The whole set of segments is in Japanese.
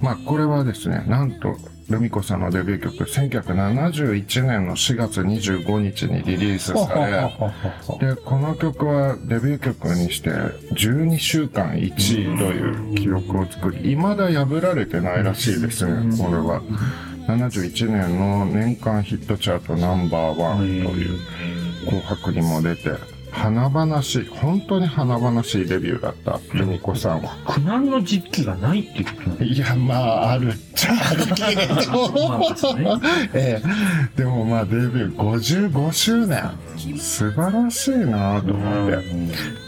まあこれはですね、なんとルミ子さんのデビュー曲1971年の4月25日にリリースされ、でこの曲はデビュー曲にして12週間1位という記録を作り、未だ破られてないらしいですね。これは71年の年間ヒットチャートナンバーワンという紅白にも出て、華々しい、本当に華々しいデビューだったルミ子さんは。 苦難の時期がないってこといや、まあ、あるっちゃあるけれど。でもまあ、デビュー55周年。素晴らしいなと思って。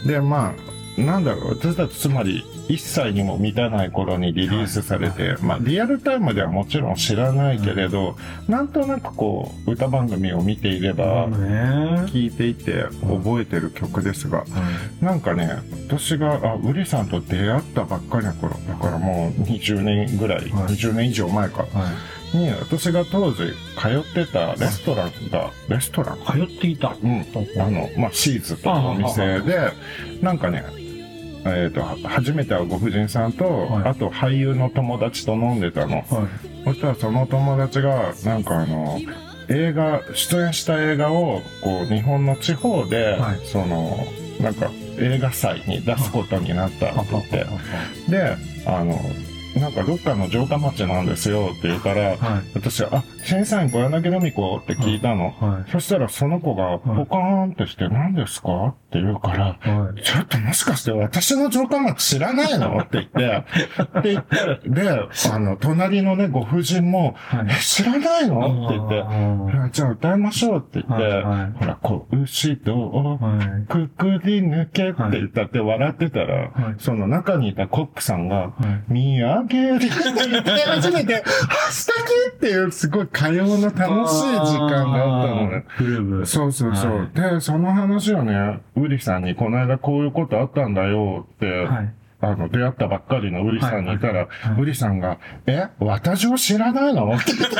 で、まあ、なんだろう、私たちつまり1歳にも満たない頃にリリースされて、まあリアルタイムではもちろん知らないけれど、なんとなくこう歌番組を見ていれば聴いていて覚えてる曲ですが、なんかね、私がウリさんと出会ったばっかりの頃だからもう20年ぐらい、20年以上前かに、私が当時通ってたレストラン通っていた。 まあシーズというお店で、なんかね、初めて会うご婦人さんと、あと俳優の友達と飲んでたの。そしたらその友達が、なんか出演した映画を、こう、日本の地方で、なんか映画祭に出すことになったって言って、で、なんかどっかの城下町なんですよって言うから、私は、審査員小柳ルミ子って聞いたの。そしたらその子がポカーンってして、何ですかって言うから、ちょっともしかして私の城下町知らないのって言って、で、隣のね、ご婦人も、知らないのって言って、じゃあ歌いましょうって言って、ほら、牛とをくくり抜けって言ったって笑ってたら、その中にいたコックさんが、見上げるって言って初めて、素敵っていうすごい歌謡の楽しい時間があったのね。そうそうそう。で、その話をね、ウリさんにこの間こういうことあったんだよって、出会ったばっかりのウリさんに言ったら、ウリさんが、私を知らないのって言って、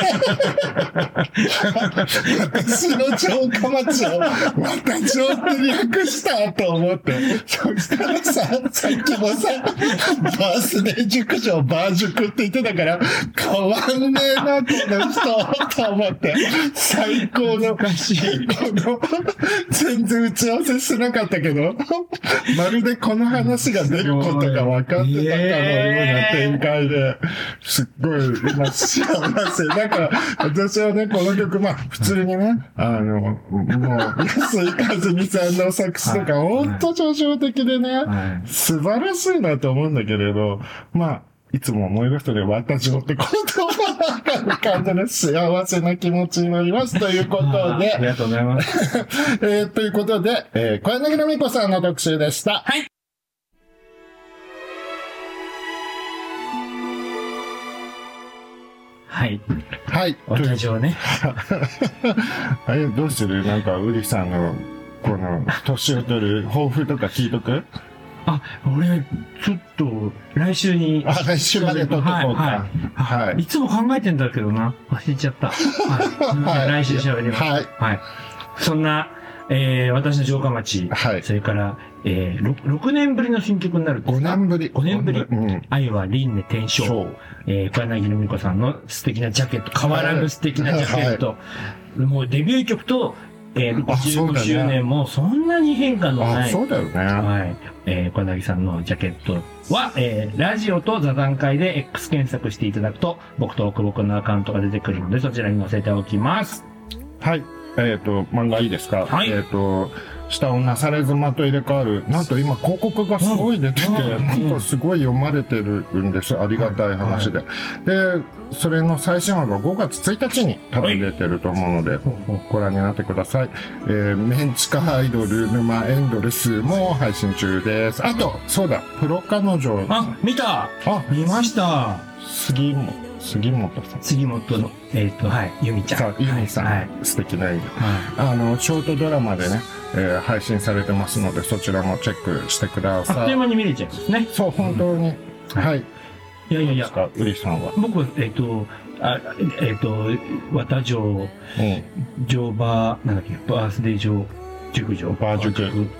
私の城下町を、私をって略したと思って、そしたらさっきもさ、バースデー熟女、バー塾って言ってたから、変わんねえな、この人、と思って、最高の、全然打ち合わせしなかったけど、まるでこの話が出ることが分かってたかのような展開で、すっごい今幸せ。なんか、私はね、この曲、まあ、普通にね、もう、安井和美さんの作詞とか、ほんと上昇的でね、素晴らしいなと思うんだけれど、まあ、いつも思い出すとね、私をって言葉が感じの幸せな気持ちになりますということで。 ありがとうございます。 ということで、小柳ルミ子さんの特集でした。 はい。はい。 はい。 私はね。 どうする？なんか、ウリさんの、この、年を取る抱負とか聞いとく？ 俺、ちょっと、来週に。 来週まで撮っとこうか。 はい。いつも考えてんだけどな。忘れちゃった。はい。来週喋ります。はい。そんな、私の城下町。それから、6年ぶりの新曲になるんですか？ 5年ぶり。 5年ぶり。愛は輪廻転生。小柳ルミ子さんの素敵なジャケット。変わらぬ素敵なジャケット。もうデビュー曲と、65周年もそんなに変化のない。 そうだよね。 はい。小柳さんのジャケットは、ラジオと座談会で X 検索していただくと、僕と久保くんのアカウントが出てくるので、そちらに載せておきます。 はい。漫画いいですか？ はい。 下をなされ妻と入れ替わる。なんと今広告がすごい出てて、なんかすごい読まれてるんです。ありがたい話で。で、それの最新話が5月1日に多分出てると思うので、ご覧になってください。メンチカアイドル沼エンドレスも配信中です。あと、そうだ、プロ彼女。 見た！見ました。 杉本さん。 杉本の、由美ちゃん。 由美さん。素敵な演技。ショートドラマでね、配信されてますので、そちらもチェックしてください。 あっという間に見れちゃいますね。 そう、本当に。はい。 いや。 ウリさんは。 僕は、綿城、乗馬、なんだっけ、バースデー城、塾女。 バー塾。